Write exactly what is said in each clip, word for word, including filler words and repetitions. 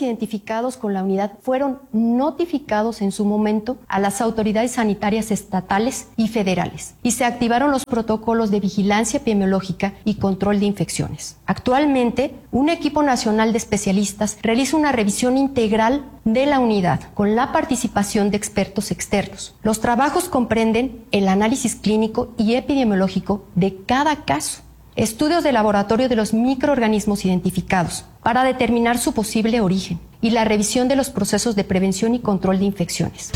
identificados con la unidad fueron notificados en su momento a las autoridades sanitarias estatales y federales y se activaron los protocolos de vigilancia epidemiológica y control de infecciones. Actualmente, un equipo nacional de especialistas realiza una revisión integral de la unidad con la participación de expertos externos. Los trabajos comprenden el análisis clínico y epidemiológico de cada caso, estudios de laboratorio de los microorganismos identificados para determinar su posible origen y la revisión de los procesos de prevención y control de infecciones.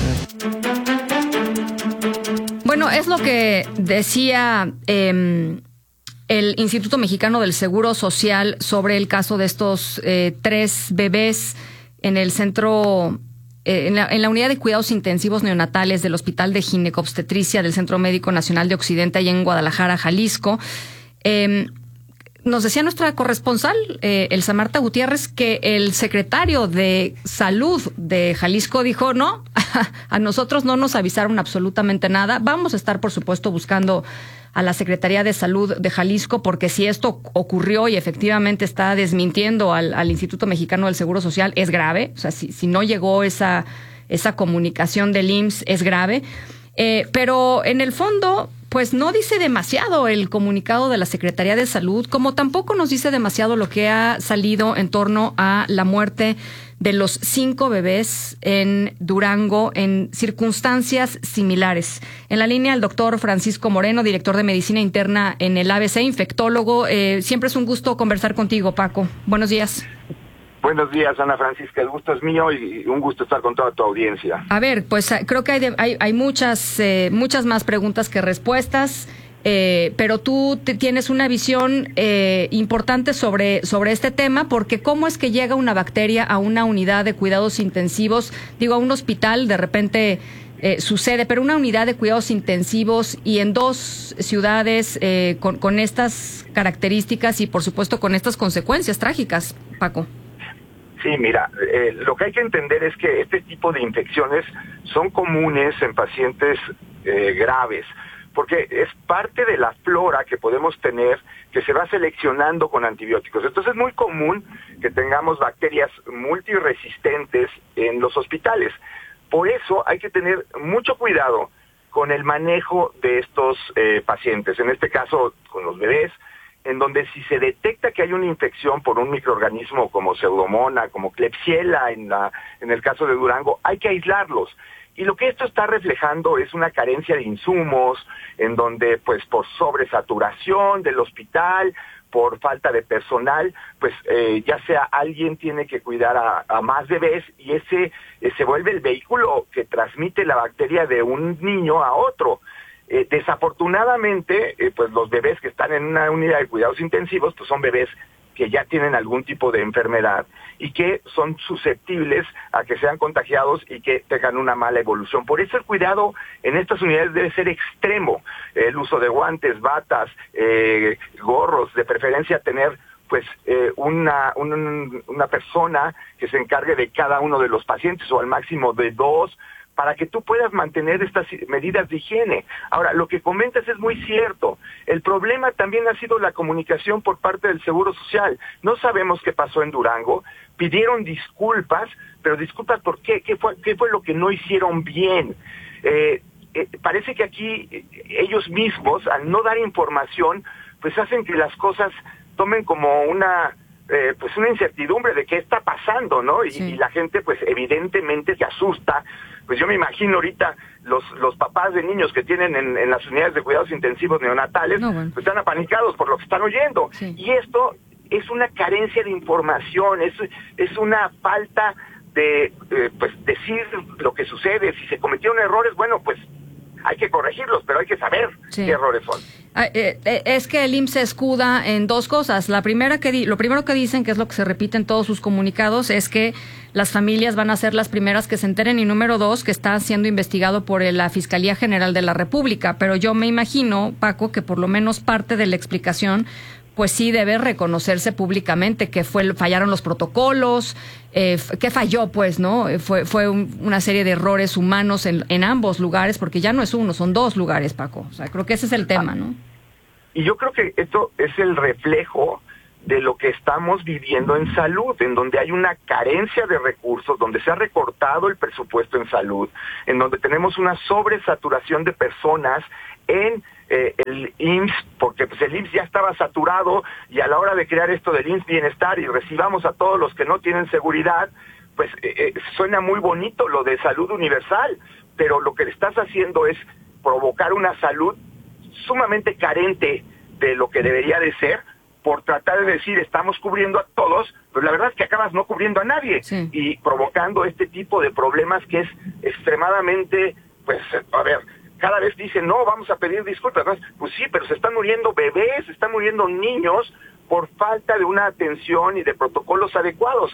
Bueno, es lo que decía eh, el Instituto Mexicano del Seguro Social sobre el caso de estos eh, tres bebés en el centro, eh, en, la, en la unidad de cuidados intensivos neonatales del Hospital de Ginecobstetricia del Centro Médico Nacional de Occidente, allá en Guadalajara, Jalisco. Eh, nos decía nuestra corresponsal, eh, Elsa Marta Gutiérrez, que el secretario de Salud de Jalisco dijo, no, a nosotros no nos avisaron absolutamente nada. Vamos a estar, por supuesto, buscando a la Secretaría de Salud de Jalisco, porque si esto ocurrió y efectivamente está desmintiendo al, al Instituto Mexicano del Seguro Social, es grave. O sea, si, si no llegó esa, esa comunicación del I M S S, es grave. Eh, pero en el fondo, pues no dice demasiado el comunicado de la Secretaría de Salud, como tampoco nos dice demasiado lo que ha salido en torno a la muerte de los cinco bebés en Durango en circunstancias similares. En la línea el doctor Francisco Moreno, director de Medicina Interna en el A B C, infectólogo. Eh, siempre es un gusto conversar contigo, Paco. Buenos días. Buenos días, Ana Francisca. El gusto es mío y un gusto estar con toda tu audiencia. A ver, pues creo que hay, de, hay, hay muchas, eh, muchas más preguntas que respuestas. Eh, pero tú te tienes una visión eh, importante sobre, sobre este tema, porque ¿cómo es que llega una bacteria a una unidad de cuidados intensivos? Digo, a un hospital de repente eh, sucede, pero una unidad de cuidados intensivos y en dos ciudades eh, con, con estas características y, por supuesto, con estas consecuencias trágicas, Paco. Sí, mira, eh, lo que hay que entender es que este tipo de infecciones son comunes en pacientes eh, graves, porque es parte de la flora que podemos tener que se va seleccionando con antibióticos. Entonces es muy común que tengamos bacterias multiresistentes en los hospitales. Por eso hay que tener mucho cuidado con el manejo de estos eh, pacientes, en este caso con los bebés, en donde si se detecta que hay una infección por un microorganismo como Pseudomonas, como Klebsiella en, la, en el caso de Durango, hay que aislarlos. Y lo que esto está reflejando es una carencia de insumos, en donde pues por sobresaturación del hospital, por falta de personal, pues eh, ya sea alguien tiene que cuidar a, a más bebés y ese eh, se vuelve el vehículo que transmite la bacteria de un niño a otro. Eh, desafortunadamente, eh, pues los bebés que están en una unidad de cuidados intensivos, pues son bebés que ya tienen algún tipo de enfermedad y que son susceptibles a que sean contagiados y que tengan una mala evolución. Por eso el cuidado en estas unidades debe ser extremo. El uso de guantes, batas, eh, gorros, de preferencia tener pues eh, una, un, una persona que se encargue de cada uno de los pacientes o al máximo de dos, para que tú puedas mantener estas medidas de higiene. Ahora, lo que comentas es muy cierto. El problema también ha sido la comunicación por parte del Seguro Social. No sabemos qué pasó en Durango. Pidieron disculpas, pero disculpas por qué, qué fue, qué fue lo que no hicieron bien. Eh, eh, parece que aquí eh, ellos mismos, al no dar información, pues hacen que las cosas tomen como una... Eh, pues una incertidumbre de qué está pasando, ¿no? Y, sí. y la gente, pues evidentemente se asusta. Pues yo me imagino ahorita los los papás de niños que tienen en, en las unidades de cuidados intensivos neonatales, no, bueno. pues están apanicados por lo que están oyendo. Sí. Y esto es una carencia de información, es, es una falta de, eh, pues decir lo que sucede. Si se cometieron errores, bueno, pues hay que corregirlos, pero hay que saber sí. qué errores son. Eh, eh, es que el I M S S se escuda en dos cosas. La primera que di- lo primero que dicen, que es lo que se repite en todos sus comunicados, es que las familias van a ser las primeras que se enteren, y número dos, que está siendo investigado por la Fiscalía General de la República. Pero yo me imagino, Paco, que por lo menos parte de la explicación pues sí debe reconocerse públicamente que fue fallaron los protocolos, eh, que falló, pues, ¿no? Fue fue un, una serie de errores humanos en, en ambos lugares, porque ya no es uno, son dos lugares, Paco. O sea, creo que ese es el tema, ¿no? Y yo creo que esto es el reflejo de lo que estamos viviendo en salud, en donde hay una carencia de recursos, donde se ha recortado el presupuesto en salud, en donde tenemos una sobresaturación de personas en eh, el I M S S, porque pues, el I M S S ya estaba saturado, y a la hora de crear esto del I M S S Bienestar y recibamos a todos los que no tienen seguridad, pues eh, eh, suena muy bonito lo de salud universal, pero lo que le estás haciendo es provocar una salud sumamente carente de lo que debería de ser, por tratar de decir estamos cubriendo a todos, pero la verdad es que acabas no cubriendo a nadie, sí. y provocando este tipo de problemas que es extremadamente, pues, a ver, cada vez dicen, no, vamos a pedir disculpas, pues sí, pero se están muriendo bebés, se están muriendo niños por falta de una atención y de protocolos adecuados.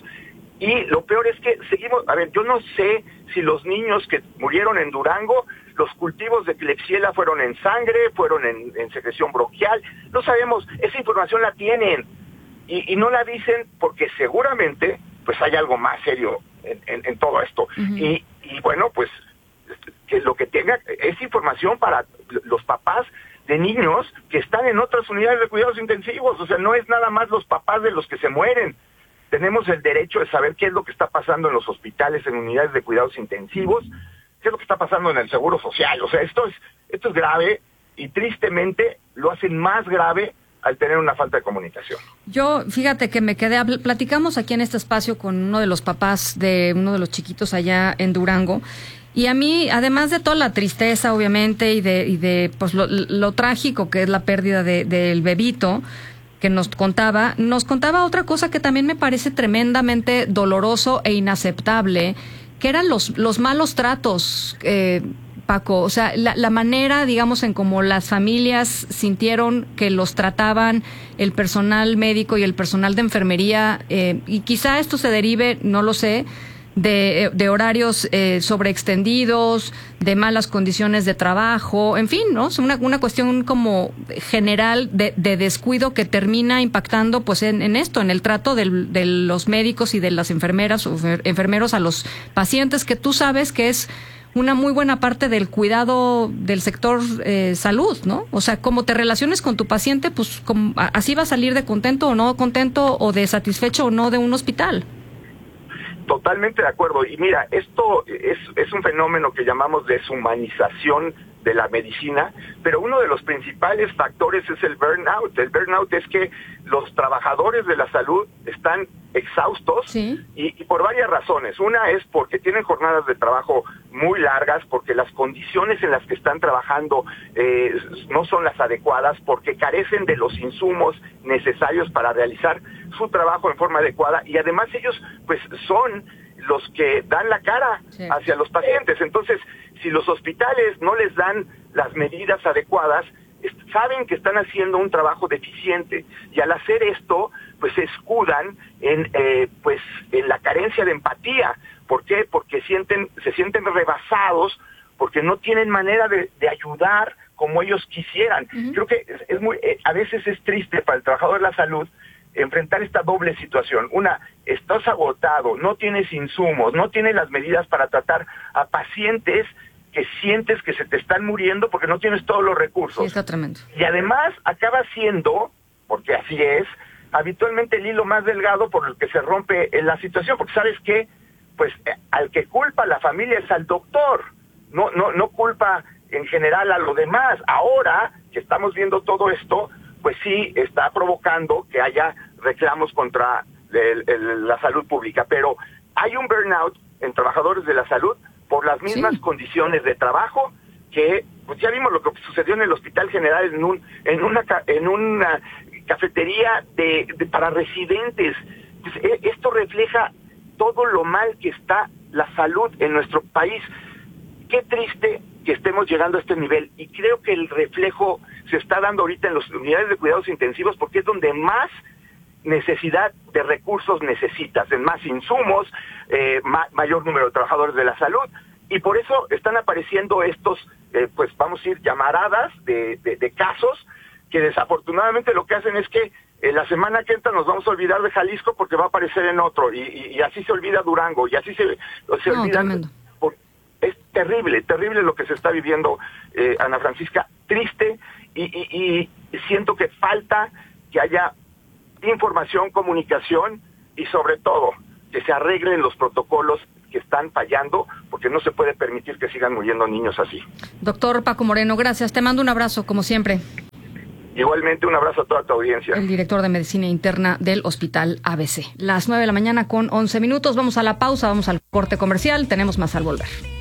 Y lo peor es que seguimos, a ver, yo no sé si los niños que murieron en Durango, los cultivos de Klebsiella fueron en sangre, fueron en, en secreción bronquial, no sabemos, esa información la tienen, y, y no la dicen porque seguramente pues hay algo más serio en, en, en todo esto. Uh-huh. Y, y bueno, pues que lo que tenga es información para los papás de niños que están en otras unidades de cuidados intensivos, o sea, no es nada más los papás de los que se mueren. Tenemos el derecho de saber qué es lo que está pasando en los hospitales, en unidades de cuidados intensivos, qué es lo que está pasando en el Seguro Social. O sea, esto es, esto es grave, y tristemente lo hacen más grave al tener una falta de comunicación. Yo, fíjate que me quedé, platicamos aquí en este espacio con uno de los papás de uno de los chiquitos allá en Durango, y a mí, además de toda la tristeza, obviamente, y de, y de pues lo, lo trágico que es la pérdida de, del bebito, que nos contaba, nos contaba otra cosa que también me parece tremendamente doloroso e inaceptable, que eran los, los malos tratos, eh, Paco. O sea, la, la manera, digamos, en cómo las familias sintieron que los trataban el personal médico y el personal de enfermería, eh, y quizá esto se derive, no lo sé, de, de horarios eh, sobreextendidos, de malas condiciones de trabajo, en fin, ¿no? Es una, una cuestión como general de, de descuido que termina impactando pues en, en esto, en el trato del, de los médicos y de las enfermeras o enfermeros a los pacientes, que tú sabes que es una muy buena parte del cuidado del sector eh, salud, ¿no? O sea, cómo te relaciones con tu paciente, pues como, así va a salir de contento o no contento, o de satisfecho o no de un hospital. Totalmente de acuerdo. Y mira, esto es, es un fenómeno que llamamos deshumanización de la medicina, pero uno de los principales factores es el burnout. El burnout es que los trabajadores de la salud están exhaustos, sí. y, y por varias razones. Una es porque tienen jornadas de trabajo muy largas, porque las condiciones en las que están trabajando eh, no son las adecuadas, porque carecen de los insumos necesarios para realizar su trabajo en forma adecuada, y además ellos pues son los que dan la cara sí. hacia los pacientes. Entonces, si los hospitales no les dan las medidas adecuadas, saben que están haciendo un trabajo deficiente, y al hacer esto pues se escudan en eh, pues en la carencia de empatía. ¿Por qué? Porque sienten se sienten rebasados, porque no tienen manera de, de ayudar como ellos quisieran. Uh-huh. Creo que es, es muy eh, a veces es triste para el trabajador de la salud enfrentar esta doble situación. Una, estás agotado, no tienes insumos, no tienes las medidas para tratar a pacientes que sientes que se te están muriendo porque no tienes todos los recursos. Sí, está tremendo. Y además acaba siendo, porque así es, habitualmente el hilo más delgado por el que se rompe la situación, porque ¿sabes qué? Pues eh, al que culpa la familia es al doctor, no, no, no culpa en general a lo demás. Ahora que estamos viendo todo esto, pues sí está provocando que haya reclamos contra el, el, la salud pública, pero hay un burnout en trabajadores de la salud por las mismas sí. condiciones de trabajo, que pues ya vimos lo que sucedió en el Hospital General en un en una en una cafetería de, de para residentes. Pues, eh, esto refleja todo lo mal que está la salud en nuestro país. Qué triste que estemos llegando a este nivel, y creo que el reflejo se está dando ahorita en las unidades de cuidados intensivos, porque es donde más necesidad de recursos necesitas, en más insumos, eh, ma- mayor número de trabajadores de la salud, y por eso están apareciendo estos, eh, pues vamos a ir llamaradas de, de, de casos, que desafortunadamente lo que hacen es que eh, la semana que entra nos vamos a olvidar de Jalisco porque va a aparecer en otro, y, y, y así se olvida Durango, y así se, se no, olvidan... Tremendo. Es terrible, terrible lo que se está viviendo, eh, Ana Francisca, triste, y, y, y siento que falta que haya información, comunicación y sobre todo que se arreglen los protocolos que están fallando, porque no se puede permitir que sigan muriendo niños así. Doctor Paco Moreno, gracias. Te mando un abrazo, como siempre. Igualmente, un abrazo a toda tu audiencia. El director de Medicina Interna del Hospital A B C. Las nueve de la mañana con once minutos. Vamos a la pausa, vamos al corte comercial. Tenemos más al volver.